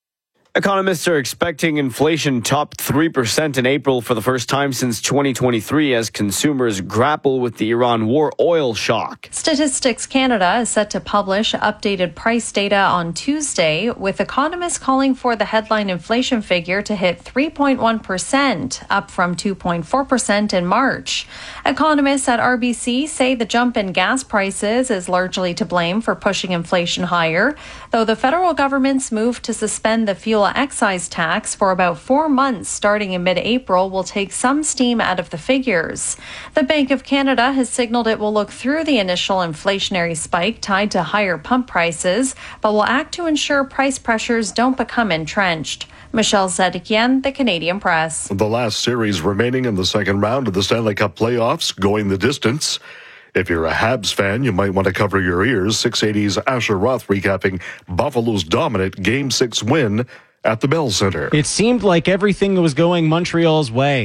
Economists are expecting inflation topped three percent in April for the first time since twenty twenty-three as consumers grapple with the Iran war oil shock. Statistics Canada is set to publish updated price data on Tuesday, with economists calling for the headline inflation figure to hit three point one percent, up from two point four percent in March. Economists at R B C say the jump in gas prices is largely to blame for pushing inflation higher, though the federal government's move to suspend the fuel excise tax for about four months starting in mid-April will take some steam out of the figures. The Bank of Canada has signaled it will look through the initial inflationary spike tied to higher pump prices, but will act to ensure price pressures don't become entrenched. Michelle Zedekian, The Canadian Press. The last series remaining in the second round of the Stanley Cup playoffs going the distance. If you're a Habs fan, you might want to cover your ears. six eighty's Asher Roth recapping Buffalo's dominant Game six win at the Bell Center. It seemed like everything was going Montreal's way.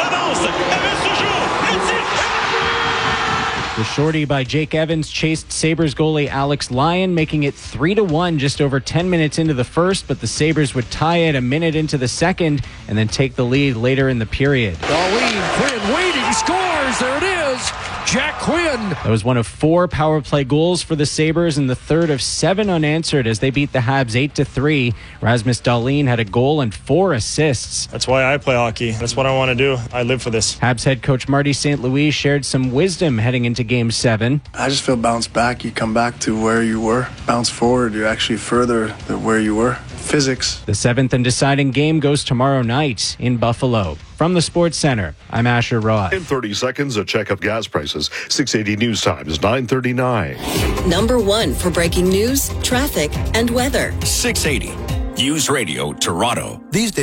The shorty by Jake Evans chased Sabres goalie Alex Lyon, making it three to one just over ten minutes into the first, but the Sabres would tie it a minute into the second and then take the lead later in the period. Darlene Quinn waiting, scores, there it is. Jack Quinn. That was one of four power play goals for the Sabres and the third of seven unanswered as they beat the Habs eight to three. Rasmus Dahlin had a goal and four assists. That's why I play hockey. That's what I want to do. I live for this. Habs head coach Marty Saint Louis shared some wisdom heading into Game seven. I just feel bounce back. You come back to where you were. Bounce forward. You're actually further than where you were. Physics. The seventh and deciding game goes tomorrow night in Buffalo. From the Sports Center, I'm Asher Roth. In thirty seconds, a check of gas prices. six eighty News Times, nine thirty-nine. Number one for breaking news, traffic, and weather. six eighty News Radio Toronto. These days,